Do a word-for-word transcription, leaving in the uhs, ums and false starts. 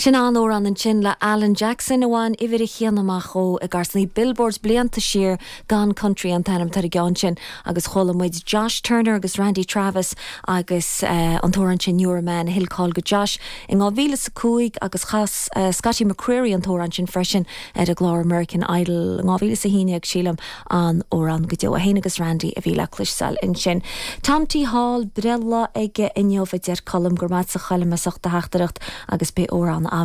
Sin an ó an an sin le Alan Jackson óháin ihir chéanamach ó a garsnaí billboards blianta siar gan country an tanam tar a gceann sin agus chola muid Josh Turner agus Randy Travis agus uh, an tóran sin Neuroman Hillcall go Josh in gávíle sa cúig agus chas uh, Scotty McCreary an tóran sin freisin ar a glár American Idol in gávíle sa híine ag sílam an óran go deo a héine agus Randy a bhíle cluisteáil in sin. Tom T. Hall brella ige inneomh idir colm gurmad sa chaile meach de heachtareacht agus be óran